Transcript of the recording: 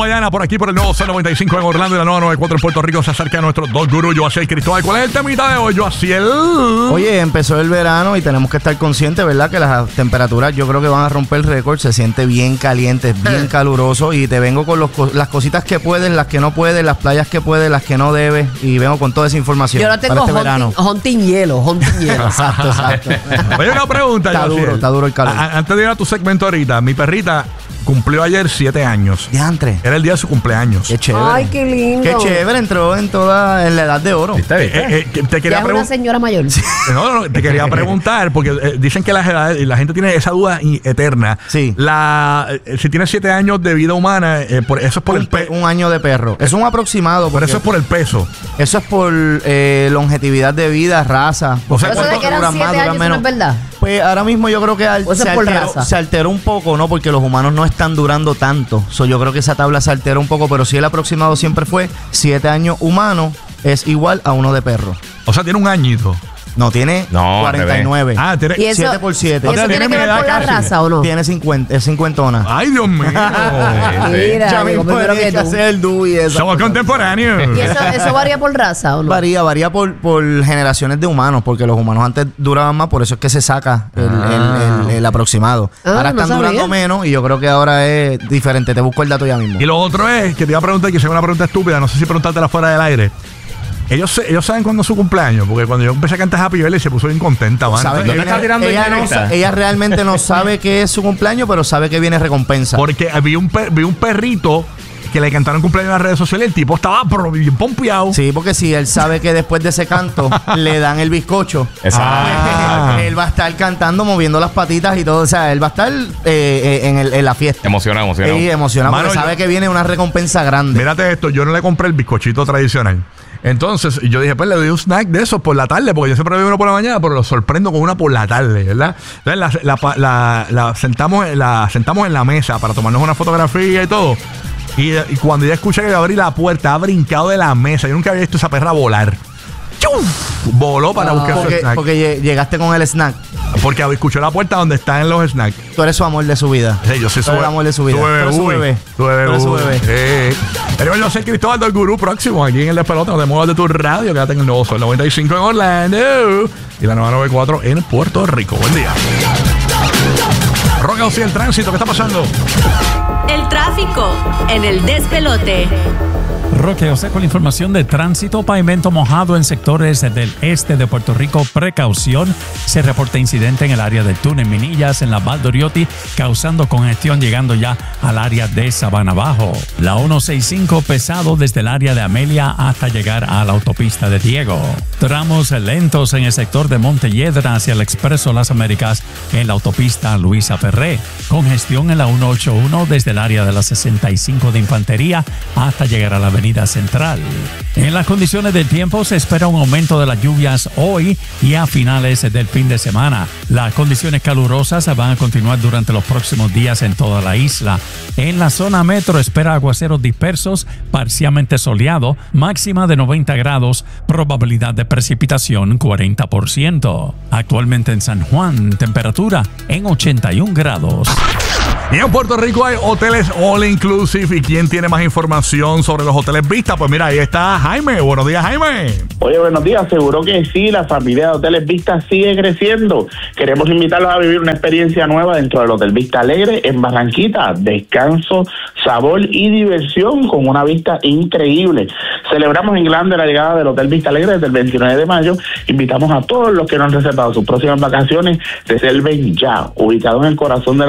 Mañana por aquí por el nuevo C95 en Orlando y la nueva 94 en Puerto Rico se acerca a nuestro dos gurú, Yoaciel Cristóbal. ¿Cuál es el temita de hoy, Yoaciel? Oye, empezó el verano y tenemos que estar conscientes, ¿verdad? Que las temperaturas yo creo que van a romper el récord. Se siente bien caliente, bien caluroso. Y te vengo con las cositas que puedes, las que no puedes, las playas que puedes, las que no debes. Y vengo con toda esa información. Yo no tengo hunting hielo. Exacto. Oye, una pregunta, Yoaciel. Está duro el calor. Antes de ir a tu segmento ahorita, mi perrita cumplió ayer 7 años. Diantre. Era el día de su cumpleaños. Qué chévere. Ay, qué lindo. Qué chévere, entró en la edad de oro. Te quería Ya es una señora mayor. No, te quería preguntar, porque dicen que las edades, la gente tiene esa duda eterna. Sí. Si tienes 7 años de vida humana, eso es por un año de perro. Es un aproximado. Por eso es por el peso. Eso es por longevidad de vida, raza. O sea, eso de que eran 7 años, ¿no es verdad? Pues ahora mismo yo creo que se alteró un poco, ¿no? Porque los humanos no están durando tanto. Yo creo que esa tabla se alteró un poco, pero sí el aproximado siempre fue 7 años humano es igual a 1 de perro. O sea, tiene un añito. No, tiene 49. Ah, tiene 7 por 7. ¿Y eso tiene que ver con la raza o no? Tiene 50, es cincuentona. Ay, Dios mío. Mira, ya mismo primero que tú. hacer el dúo y eso. Somos contemporáneos. ¿Y eso varía por raza o no? Varía por generaciones de humanos, porque los humanos antes duraban más, por eso es que se saca el aproximado. Ahora están durando menos y yo creo que ahora es diferente. Te busco el dato ya mismo. Y lo otro es que te iba a preguntar, que sea una pregunta estúpida, no sé si preguntártela fuera del aire. Ellos saben cuándo es su cumpleaños, porque cuando yo empecé a cantar Happy Birthday se puso bien contenta, ¿vale? Ella realmente no sabe que es su cumpleaños, pero sabe que viene recompensa. Porque vi un perrito que le cantaron cumpleaños en las redes sociales, el tipo estaba bien pompeado. Sí, porque si él sabe que después de ese canto le dan el bizcocho, él va a estar cantando, moviendo las patitas y todo. O sea, él va a estar en la fiesta. Emocionado. Sí, emocionado, porque sabe que viene una recompensa grande. Mírate esto, yo no le compré el bizcochito tradicional. Entonces, yo dije, pues le doy un snack de esos por la tarde, porque yo siempre doy uno por la mañana, pero lo sorprendo con una por la tarde, ¿verdad? Entonces, la sentamos en la mesa para tomarnos una fotografía y todo. Y cuando ella escucha que le abrí la puerta, ha brincado de la mesa. Yo nunca había visto esa perra volar. ¡Chuf! Voló para buscar su snack. Porque llegaste con el snack. Porque escuchó la puerta donde están los snacks. Tú eres su amor de su vida. Sí, yo soy el amor de su vida. Su bebé. Pero yo soy Cristóbal del Gurú próximo aquí en el Despelote. No te muevas de tu radio. Quédate en el nuevo Sol 95 en Orlando y la nueva 94 en Puerto Rico. Buen día. Roque, el tránsito, ¿qué está pasando? El tráfico en el Despelote. Roque José con la información de tránsito. Pavimento mojado en sectores del este de Puerto Rico. Precaución. Se reporta incidente en el área de Túnez Minillas, en la Valdoriotti, causando congestión llegando ya al área de Sabana Bajo. La 165 pesado desde el área de Amelia hasta llegar a la autopista de Diego. Tramos lentos en el sector de Montelledra hacia el Expreso Las Américas en la autopista Luisa Ferré. Congestión en la 181 desde el área de la 65 de Infantería hasta llegar a la Avenida Central. En las condiciones del tiempo se espera un aumento de las lluvias hoy y a finales del fin de semana. Las condiciones calurosas van a continuar durante los próximos días en toda la isla. En la zona metro espera aguaceros dispersos, parcialmente soleado, máxima de 90 grados, probabilidad de precipitación 40%. Actualmente en San Juan, temperatura en 81 grados. Y en Puerto Rico hay hoteles all inclusive. ¿Y quién tiene más información sobre los hoteles Vista? Pues mira, ahí está Jaime. Buenos días, Jaime. Oye, buenos días. Seguro que sí, la familia de Hoteles Vista sigue creciendo. Queremos invitarlos a vivir una experiencia nueva dentro del Hotel Vista Alegre en Barranquita. Descanso, sabor y diversión con una vista increíble. Celebramos en grande la llegada del Hotel Vista Alegre desde el 29 de mayo. Invitamos a todos los que no han reservado sus próximas vacaciones, reserven ya. Ubicado en el corazón de la